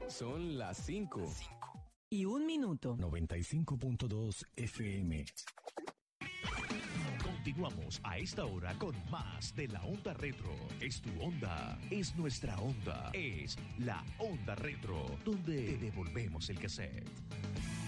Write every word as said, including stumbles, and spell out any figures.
Son las cinco. Y un minuto. noventa y cinco punto dos F M. Continuamos a esta hora con más de la Onda Retro. Es tu onda, es nuestra onda, es la Onda Retro, donde te devolvemos el cassette.